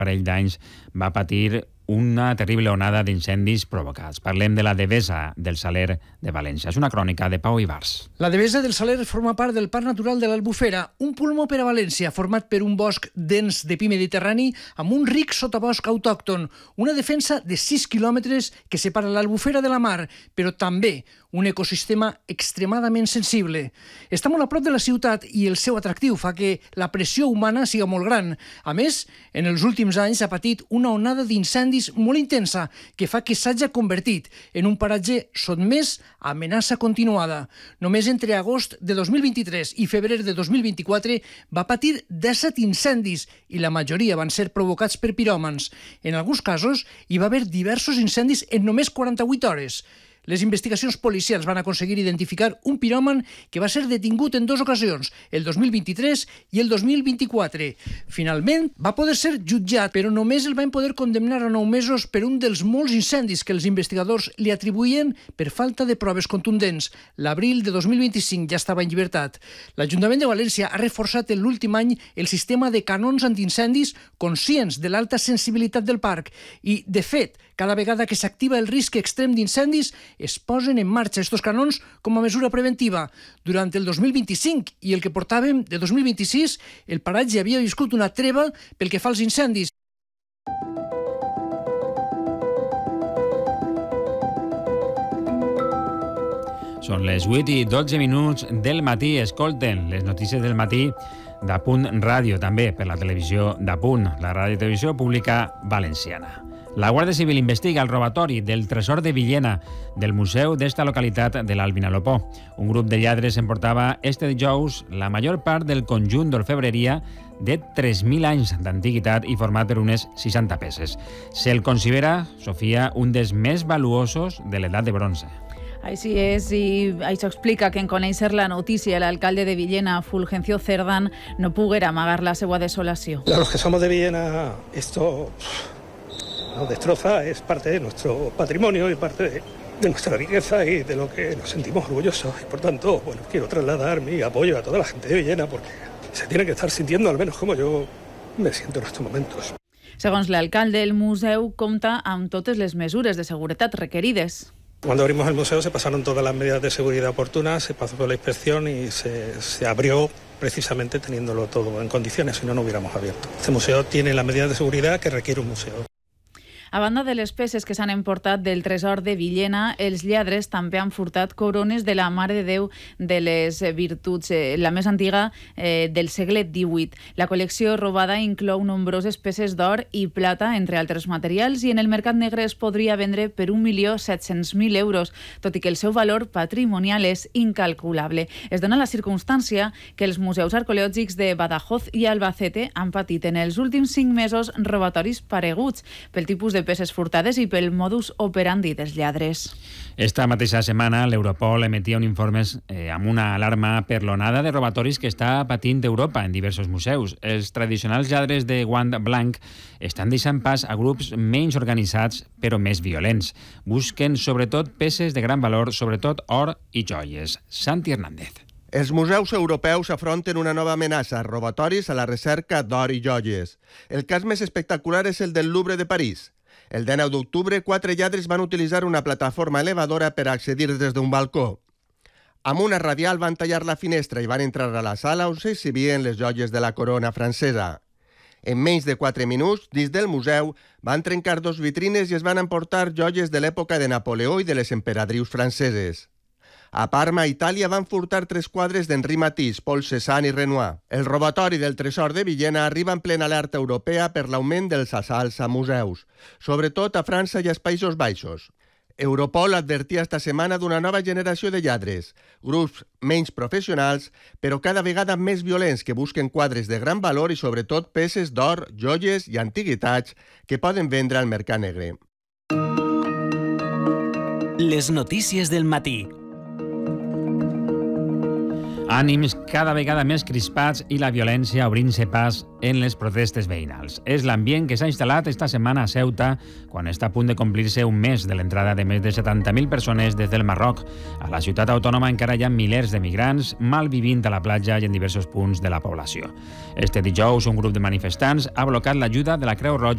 parell d'anys va patir una terrible onada d'incendis provocats. Parlem de la Devesa del Saler de València. És una crònica de Pau Ibars. La Devesa del Saler forma part del Parc Natural de l'Albufera, un pulmó per a València, format per un bosc dens de pi mediterrani amb un ric sotabosc autòcton, una defensa de 6 quilòmetres que separa l'Albufera de la mar, però també un ecosistema extremadament sensible. Està molt a prop de la ciutat i el seu atractiu fa que la pressió humana siga molt gran. A més, en els últims anys ha patit una onada d'incendis molt intensa que fa que s'hagi convertit en un paratge sotmès a amenaça continuada. Només entre agost de 2023 i febrer de 2024 va patir 17 incendis i la majoria van ser provocats per piròmans. En alguns casos hi va haver diversos incendis en només 48 hores. Les investigacions policials van aconseguir identificar un piròman que va ser detingut en 2 ocasions, el 2023 i el 2024. Finalment, va poder ser jutjat, però només el van poder condemnar a 9 mesos per un dels molts incendis que els investigadors li atribuïen per falta de proves contundents. L'abril de 2025 ja estava en llibertat. L'Ajuntament de València ha reforçat en l'últim any el sistema de canons antiincendis conscients de l'alta sensibilitat del parc i, de fet, cada vegada que s'activa el risc extrem d'incendis, es posen en marxa estos canons com a mesura preventiva. Durant el 2025 i el que portàvem de 2026, el paratge havia viscut una treva pel que fa als incendis. Són les 8:12 del matí. Escolten les notícies del matí d'Apunt Ràdio, també per la televisió d'Apunt, la ràdio i televisió pública valenciana. La Guàrdia Civil investiga el robatori del tresor de Villena del museu d'esta localitat de l'Alvinalopó. Un grup de lladres emportava este dijous la major part del conjunt d'orfebreria de 3.000 anys d'antiguitat i format per unes 60 peces. Se'l considera, Sofia, un dels més valuosos de l'edat de bronze. Així és, i això explica que en conèixer la notícia l'alcalde de Villena, Fulgencio Cerdán, no poguera amagar la seva desolació. A los que somos de Villena, esto nos destroza, es parte de nuestro patrimonio y parte de nuestra riqueza y de lo que nos sentimos orgullosos. Y por tanto, bueno, quiero trasladar mi apoyo a toda la gente de Villena porque se tiene que estar sintiendo, al menos como yo me siento en estos momentos. Segons l'alcalde, el museu compta amb totes les mesures de seguretat requerides. Cuando abrimos el museo se pasaron todas las medidas de seguridad oportunas, se pasó por la inspección y se abrió precisamente teniéndolo todo en condiciones, si no, no hubiéramos abierto. Este museo tiene las medidas de seguridad que requiere un museo. A banda de les peces que s'han emportat del tresor de Villena, els lladres també han furtat corones de la Mare de Déu de les Virtuts, la més antiga del segle XVIII. La col·lecció robada inclou nombroses peces d'or i plata, entre altres materials, i en el mercat negre es podria vendre per 1.700.000 euros, tot i que el seu valor patrimonial és incalculable. Es dona la circumstància que els museus arqueològics de Badajoz i Albacete han patit en els últims 5 mesos robatoris pareguts pel tipus de peces furtades i pel modus operandi dels lladres. Esta mateixa setmana l'Europol emetia un informe amb una alarma per l'onada de robatoris que està patint Europa en diversos museus. Els tradicionals lladres de guant blanc estan deixant pas a grups menys organitzats però més violents. Busquen sobretot peces de gran valor, sobretot or i joies. Santi Hernández. Els museus europeus afronten una nova amenaça, robatoris a la recerca d'or i joies. El cas més espectacular és el del Louvre de París. El 19 d'octubre, 4 lladres van utilitzar una plataforma elevadora per accedir des d'un balcó. Amb una radial van tallar la finestra i van entrar a la sala on s'exhibien les joies de la corona francesa. En menys de 4 minuts, dins del museu, van trencar 2 vitrines i es van emportar joies de l'època de Napoleó i de les emperadrius franceses. A Parma, Itàlia, van furtar 3 quadres d'Henri Matisse, Paul Cézanne i Renoir. El robatori del tresor de Villena arriba en plena alerta europea per l'augment dels assalts a museus, sobretot a França i als Països Baixos. Europol advertia esta setmana d'una nova generació de lladres, grups menys professionals, però cada vegada més violents que busquen quadres de gran valor i sobretot peces d'or, joies i antiguitats que poden vendre al mercat negre. Les notícies del matí. Ànims cada vegada més crispats i la violència obrint-se pas en les protestes veïnals. És l'ambient que s'ha instal·lat esta setmana a Ceuta, quan està a punt de complir-se un mes de l'entrada de més de 70.000 persones des del Marroc. A la ciutat autònoma encara hi ha milers de migrants malvivint a la platja i en diversos punts de la població. Este dijous, un grup de manifestants ha blocat l'ajuda de la Creu Roja